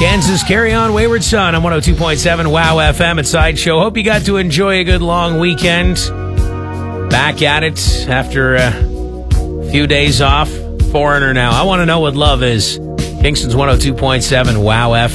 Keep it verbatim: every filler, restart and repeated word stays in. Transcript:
Kansas, Carry On Wayward Son on one oh two point seven Wow F M at Sideshow. Hope you got to enjoy a good long weekend. Back at it after a few days off. Foreigner now. I want to know what love is. Kingston's one oh two point seven Wow F M.